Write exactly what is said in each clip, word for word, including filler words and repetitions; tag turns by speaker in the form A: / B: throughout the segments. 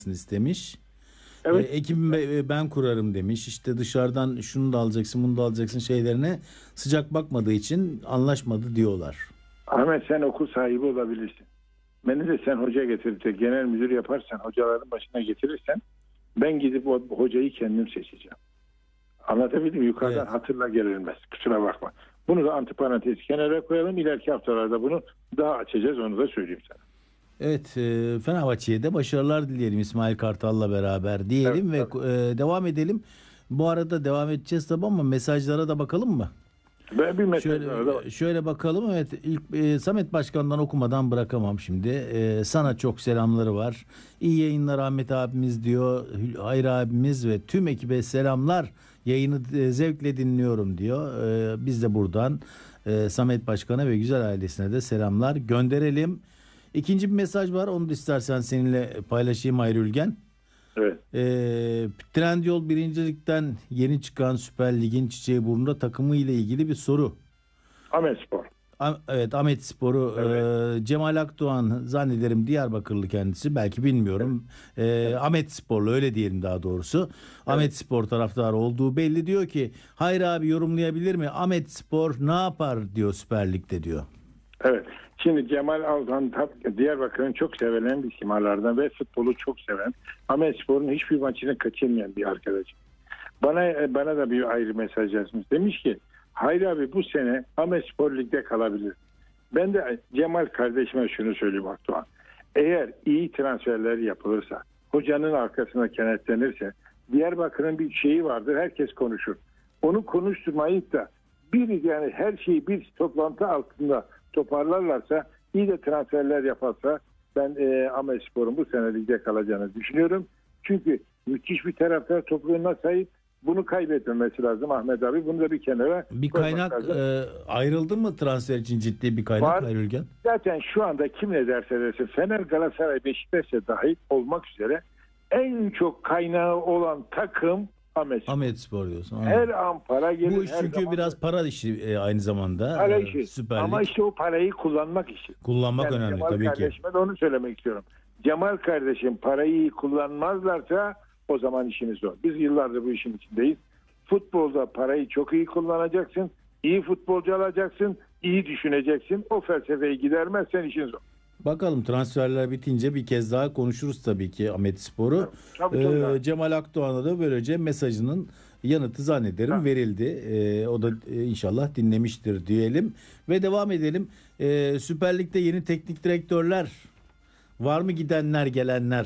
A: istemiş.
B: Evet.
A: E, ekibimi ben kurarım demiş. İşte dışarıdan şunu da alacaksın, bunu da alacaksın şeylerine sıcak bakmadığı için anlaşmadı diyorlar.
B: Ahmet, sen okul sahibi olabilirsin. Beni de sen hoca getirip de genel müdür yaparsan, hocaların başına getirirsen ben gidip o hocayı kendim seçeceğim. Anlatabildim mi? Yukarıdan
A: Evet.
B: hatırla gelinmez. Kusura bakma. Bunu da antiparantez kenara koyalım. İleriki haftalarda bunu daha açacağız. Onu da söyleyeyim sana.
A: Evet, e, Fenerbahçe'ye de başarılar dileyelim İsmail Kartal'la beraber diyelim
B: Evet,
A: ve e, devam edelim. Bu arada devam edeceğiz tabii ama mesajlara da bakalım mı?
B: Ben bir mesaj
A: Şöyle, şöyle bakalım. Evet, ilk e, Samet Başkan'dan okumadan bırakamam şimdi. E, sana çok selamları var. İyi yayınlar Ahmet abimiz diyor. Hayır abimiz ve tüm ekibe selamlar. Yayını e, zevkle dinliyorum diyor. E, biz de buradan e, Samet Başkan'a ve güzel ailesine de selamlar gönderelim. İkinci bir mesaj var. Onu da istersen seninle paylaşayım Hayri Ülgen.
B: Evet.
A: E, Trendyol birincilikten yeni çıkan Süper Lig'in Çiçeğiburnu'nda takımı ile ilgili bir soru.
B: Ahmetspor.
A: Evet, Ahmet Spor'u
B: Evet.
A: e, Cemal Akdoğan zannederim Diyarbakırlı kendisi, belki bilmiyorum. Evet. E, Ahmet Spor'lu, öyle diyelim daha doğrusu. Evet. Ahmet Spor taraftarı olduğu belli, diyor ki Hayri abi yorumlayabilir mi? Ahmet Spor ne yapar diyor Süper Lig'de diyor.
B: Evet. Şimdi Cemal Avdan Diyarbakır'ın çok sevilen bir simalardan ve futbolu çok seven, Ahmetspor'un hiçbir maçını kaçırmayan bir arkadaşım. Bana bana da bir ayrı mesaj yazmış. Demiş ki Hayri abi bu sene Ahmetspor Lig'de kalabilir. Ben de Cemal kardeşime şunu söyleyeyim Akdoğan. Eğer iyi transferler yapılırsa, hocanın arkasına kenetlenirse, Diyarbakır'ın bir şeyi vardır, herkes konuşur. Onu konuşturmayıp da bir yani her şeyi bir toplantı altında toparlarlarsa, iyi de transferler yaparsa ben e, Ahmetspor'un bu sene ligde kalacağını düşünüyorum. Çünkü müthiş bir taraftar topluluğuna sahip. Bunu kaybetmemesi lazım Ahmet abi. Bunu da bir kenara
A: bir kaynak e, ayrıldı mı transfer için, ciddi bir kaynak
B: var.
A: Ayrılgen?
B: Zaten şu anda kim ne derse desin Fener, Galatasaray, Beşiktaş'a dahil olmak üzere en çok kaynağı olan takım Ahmetspor.
A: Ahmetspor diyorsun. Anladım.
B: Her an para gelir.
A: Bu iş çünkü
B: zaman
A: biraz para işi e, aynı zamanda.
B: para
A: E,
B: işi.
A: Süper Lig.
B: Ama işte o parayı kullanmak işi.
A: Kullanmak
B: yani
A: önemli
B: Cemal
A: tabii ki.
B: kardeşime de onu söylemek istiyorum. Cemal kardeşim parayı iyi kullanmazlarsa o zaman işimiz zor. Biz yıllardır bu işin içindeyiz. Futbolda parayı çok iyi kullanacaksın. İyi futbolcu alacaksın. İyi düşüneceksin. O felsefeyi gidermezsen işin zor.
A: Bakalım transferler bitince bir kez daha konuşuruz tabii ki Ahmetspor'u.
B: Tabii, tabii,
A: ee,
B: tabii.
A: Cemal Akdoğan'a da böylece mesajının yanıtı zannederim
B: Ha.
A: verildi. Ee, o da e, inşallah dinlemiştir diyelim. Ve devam edelim. Ee, Süper Lig'de yeni teknik direktörler var mı, gidenler gelenler?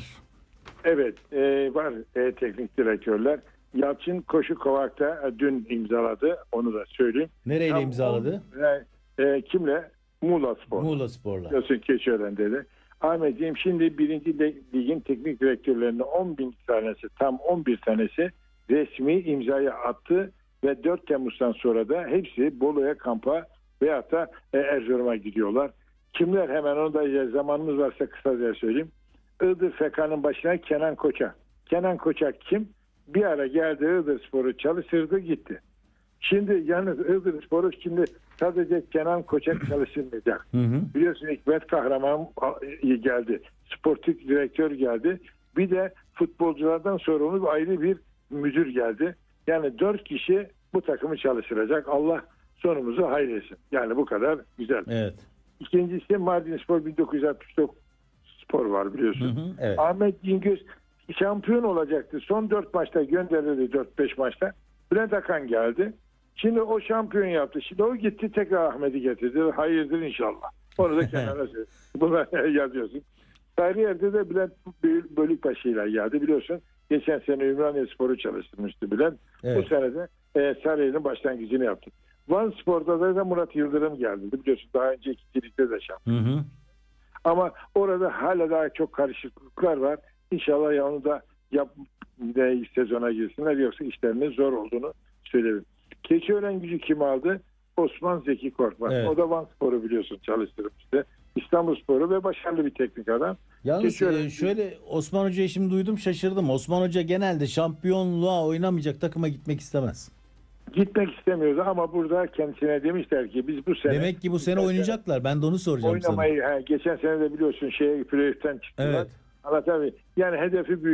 B: Evet e, var e, teknik direktörler. Yalçın Koşukovak'ta e, dün imzaladı. Onu da söyleyeyim.
A: Nereyle
B: Tam
A: imzaladı?
B: on, e, e, kimle? Muğla Spor.
A: Muğla Spor'la.
B: Biliyorsun Keçiören'de de. Ahmetciğim şimdi birinci ligin teknik direktörlerinin on bin tanesi, tam on bir tanesi resmi imzaya attı ve dört Temmuz'dan sonra da hepsi Bolu'ya kampa veyahut da e, Erzurum'a gidiyorlar. Kimler, hemen onu da zamanımız varsa kısaca söyleyeyim. Iğdır F K'nın başına Kenan Koçak. Kenan Koçak kim? Bir ara geldi, Iğdır Spor'u çalıştırdı gitti. Şimdi yalnız Iğdır Spor'u şimdi sadece Kenan Koçak çalıştırmayacak.
A: Hı hı.
B: Biliyorsun Hikmet Kahraman geldi. Sportif direktör geldi. Bir de futbolculardan sorumlu ayrı bir müdür geldi. Yani dört kişi bu takımı çalıştıracak. Allah sonumuzu hayretsin. Yani bu kadar güzel.
A: Evet.
B: İkincisi Mardin Spor bin dokuz yüz altmış dokuz Spor var biliyorsun.
A: Hı hı, evet.
B: Ahmet Cingöz şampiyon olacaktı. Son dört maçta gönderildi, dört beş maçta. Bülent Akan geldi. Şimdi o şampiyon yaptı. Şimdi o gitti, tekrar Ahmet'i getirdi. Hayırdır inşallah. Onu da kenara söyle. Buna yazıyorsun. Sarıyer'de de Bülent Bölükbaşı ile geldi. Biliyorsun geçen sene Ümraniye Spor'u çalıştırmıştı Bülent.
A: Evet.
B: Bu sene de e, Sarıyer'in başlangıcını yaptı. Van Spor'da da Murat Yıldırım geldi. Biliyorsun daha önce ikincilikte de şampiyon.
A: Hı hı.
B: Ama orada hala daha çok karışıklıklar var. İnşallah ya onu da yap de sezona girsinler, yoksa işlerinin zor olduğunu söylerim. Keçiören Gücü kim aldı? Osman Zeki Korkmaz. Evet. O da Van Spor'u biliyorsun çalıştırmıştı. İstanbulspor'u ve başarılı bir teknik adam.
A: Yalnız
B: Keçiören...
A: e, şöyle Osman Hoca'yı şimdi duydum, şaşırdım. Osman Hoca genelde şampiyonluğa oynamayacak takıma gitmek istemez.
B: Gitmek istemiyordu ama burada kendisine demişler ki biz bu sene...
A: Demek ki bu sene oynayacaklar. Ben de onu soracağım
B: oynamayı,
A: sana.
B: He, geçen sene de biliyorsun şeye playoff'ten çıktılar.
A: Evet.
B: Anlatabiliyor muyum? Yani hedefi büyük.